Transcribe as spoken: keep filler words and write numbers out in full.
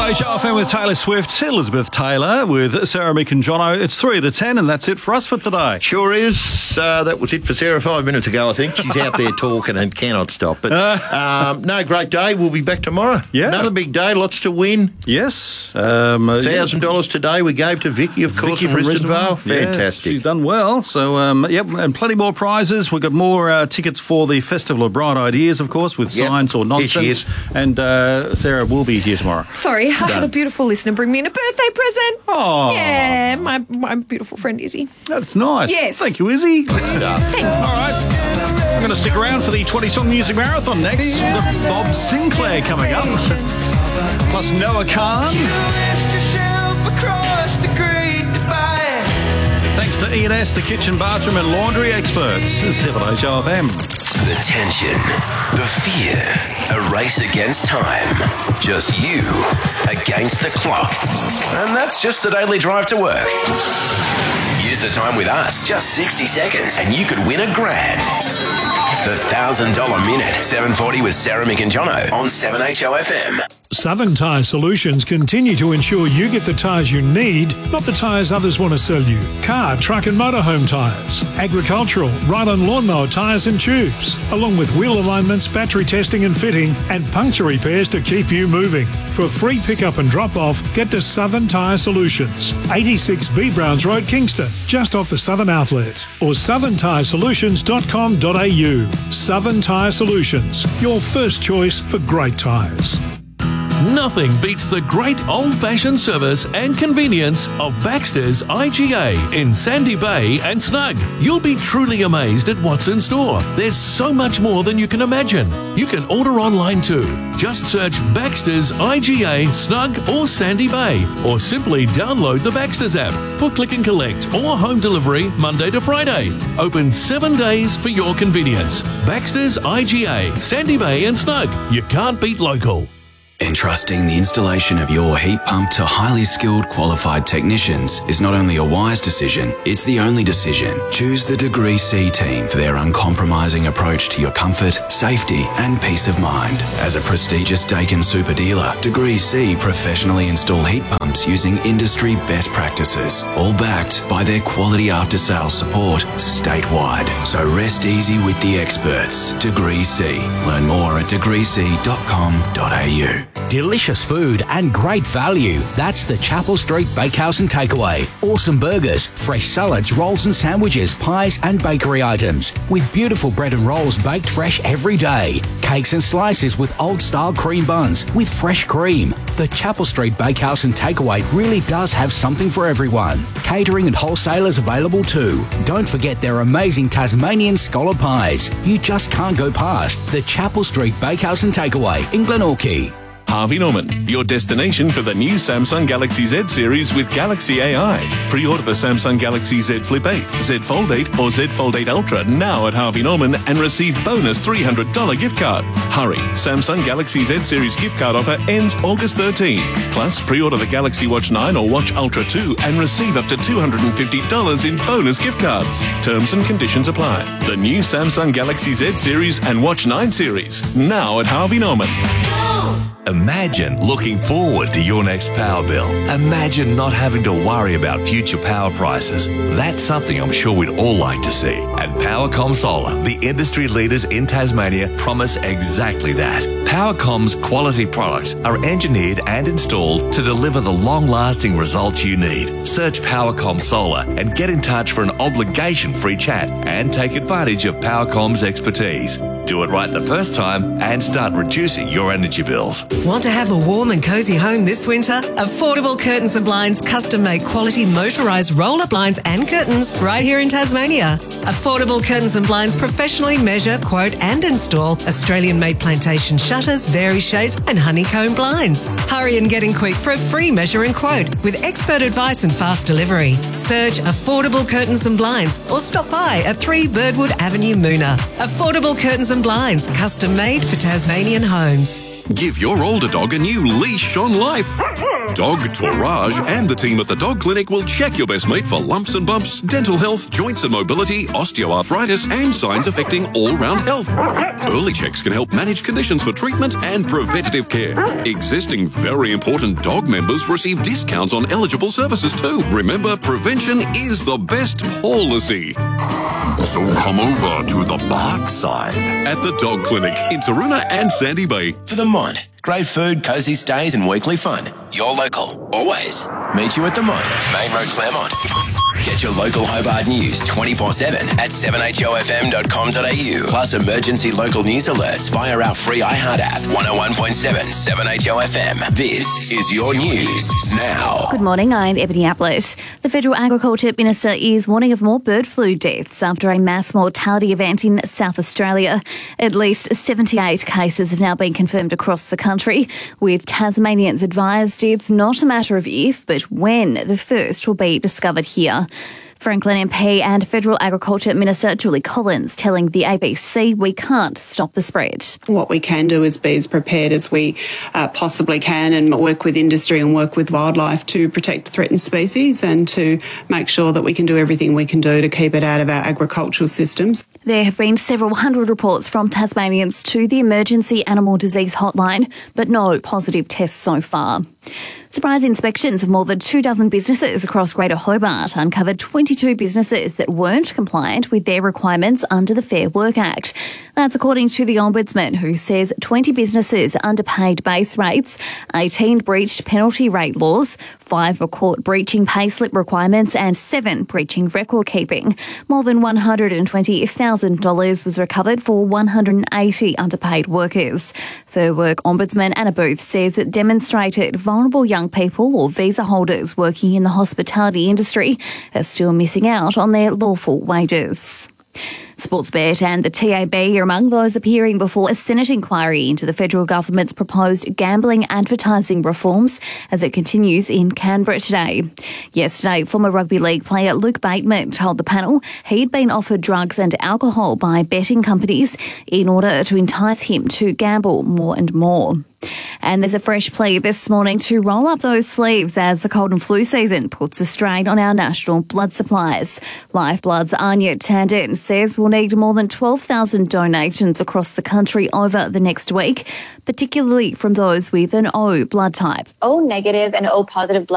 H R F M with Taylor Swift, Elizabeth Taylor with Sarah, Mick and Jono. It's three to ten and that's it for us for today. Sure is. Uh, that was it for Sarah five minutes ago, I think. She's out there talking and cannot stop. But um, no, great day. We'll be back tomorrow. Yeah. Another big day, lots to win. Yes. Um, one thousand dollars today we gave to Vicky, of course, Vicky from from Ristenvale. Yeah, Fantastic. she's done well. So, um, yep, and plenty more prizes. We've got more uh, tickets for the Festival of Bright Ideas, of course, with Yep. Science or Here she Nonsense. And uh, Sarah will be here tomorrow. Sorry, I had a beautiful listener bring me in a birthday present. Oh. Yeah, my, my beautiful friend Izzy. That's nice. Yes. Thank you, Izzy. Thanks. All right. I'm going to stick around for the twenty-song music marathon next. We've got Bob Sinclair coming up. Plus Noah Khan. Thanks to E and S, the kitchen, bathroom and laundry experts. This is Tip at H R F M. The tension, the fear, a race against time. Just you against the clock. And that's just the daily drive to work. Use the time with us, just sixty seconds, and you could win a grand. The one thousand dollars Minute, seven forty with Sarah, Mick and Jono on seven H O F M. Southern Tyre Solutions continue to ensure you get the tyres you need, not the tyres others want to sell you. Car, truck and motorhome tyres, agricultural, ride-on lawnmower tyres and tubes, along with wheel alignments, battery testing and fitting, and puncture repairs to keep you moving. For free pickup and drop-off, get to Southern Tyre Solutions, eighty-six B Browns Road, Kingston, just off the Southern Outlet, or southern tyre solutions dot com dot a u. Southern Tyre Solutions, your first choice for great tyres. Nothing beats the great old-fashioned service and convenience of Baxter's I G A in Sandy Bay and Snug. You'll be truly amazed at what's in store. There's so much more than you can imagine. You can order online too. Just search Baxter's I G A, Snug or Sandy Bay, or simply download the Baxter's app for click and collect or home delivery Monday to Friday. Open seven days for your convenience. Baxter's I G A, Sandy Bay and Snug. You can't beat local. Entrusting the installation of your heat pump to highly skilled, qualified technicians is not only a wise decision, it's the only decision. Choose the Degree C team for their uncompromising approach to your comfort, safety and peace of mind. As a prestigious Dakin super dealer, Degree C professionally install heat pumps using industry best practices, all backed by their quality after-sales support statewide. So rest easy with the experts. Degree C. Learn more at degree c dot com dot a u. Delicious food and great value. That's the Chapel Street Bakehouse and Takeaway. Awesome burgers, fresh salads, rolls and sandwiches, pies and bakery items. With beautiful bread and rolls baked fresh every day. Cakes and slices with old-style cream buns with fresh cream. The Chapel Street Bakehouse and Takeaway really does have something for everyone. Catering and wholesalers available too. Don't forget their amazing Tasmanian scholar pies. You just can't go past the Chapel Street Bakehouse and Takeaway in Glenorchy. Harvey Norman, your destination for the new Samsung Galaxy Z series with Galaxy A I. Pre-order the Samsung Galaxy Z Flip eight, Z Fold eight or Z Fold eight Ultra now at Harvey Norman and receive bonus three hundred dollars gift card. Hurry, Samsung Galaxy Z series gift card offer ends August thirteenth. Plus, pre-order the Galaxy Watch nine or Watch Ultra two and receive up to two hundred fifty dollars in bonus gift cards. Terms and conditions apply. The new Samsung Galaxy Z series and Watch nine series now at Harvey Norman. Imagine looking forward to your next power bill. Imagine not having to worry about future power prices. That's something I'm sure we'd all like to see. And Powercom Solar, the industry leaders in Tasmania, promise exactly that. Powercom's quality products are engineered and installed to deliver the long-lasting results you need. Search Powercom Solar and get in touch for an obligation-free chat and take advantage of Powercom's expertise. Do it right the first time and start reducing your energy bills. Want to have a warm and cosy home this winter? Affordable Curtains and Blinds custom-made quality motorised roller blinds and curtains right here in Tasmania. Affordable Curtains and Blinds professionally measure, quote and install Australian-made plantation shutters, vari shades and honeycomb blinds. Hurry and get in quick for a free measure and quote with expert advice and fast delivery. Search Affordable Curtains and Blinds or stop by at three Birdwood Avenue, Moona. Affordable Curtains and and Blinds, custom made for Tasmanian homes. Give your older dog a new leash on life. Dog Tourage and the team at the Dog Clinic will check your best mate for lumps and bumps, dental health, joints and mobility, osteoarthritis, and signs affecting all-round health. Early checks can help manage conditions for treatment and preventative care. Existing very important dog members receive discounts on eligible services too. Remember, prevention is the best policy. So come over to the bark side at the Dog Clinic in Taroona and Sandy Bay. For the Mont. Great food, cosy stays and weekly fun. You're local, always. Meet you at the Mont, Main Road, Claremont. Get your local Hobart news twenty-four seven at seven h o f m dot com dot a u. Plus emergency local news alerts via our free iHeart app. one oh one point seven, seven H O F M. This is your news now. Good morning, I'm Ebony Ablett. The Federal Agriculture Minister is warning of more bird flu deaths after a mass mortality event in South Australia. At least seventy-eight cases have now been confirmed across the country, with Tasmanians advised it's not a matter of if, but when the first will be discovered here. Franklin M P and Federal Agriculture Minister Julie Collins telling the A B C we can't stop the spread. What we can do is be as prepared as we uh, possibly can and work with industry and work with wildlife to protect threatened species and to make sure that we can do everything we can do to keep it out of our agricultural systems. There have been several hundred reports from Tasmanians to the Emergency Animal Disease Hotline, but no positive tests so far. Surprise inspections of more than two dozen businesses across Greater Hobart uncovered twenty-two businesses that weren't compliant with their requirements under the Fair Work Act. That's according to the Ombudsman, who says twenty businesses underpaid base rates, eighteen breached penalty rate laws, five were caught breaching payslip requirements and seven breaching record keeping. More than one hundred twenty thousand dollars was recovered for one hundred eighty underpaid workers. Fair Work Ombudsman Anna Booth says it demonstrated vulnerable young people or visa holders working in the hospitality industry are still missing out on their lawful wages. Sportsbet and the T A B are among those appearing before a Senate inquiry into the federal government's proposed gambling advertising reforms as it continues in Canberra today. Yesterday, former rugby league player Luke Bateman told the panel he'd been offered drugs and alcohol by betting companies in order to entice him to gamble more and more. And there's a fresh plea this morning to roll up those sleeves as the cold and flu season puts a strain on our national blood supplies. Lifeblood's Anya Tandon says we'll need more than twelve thousand donations across the country over the next week, particularly from those with an O blood type. O negative and O positive blood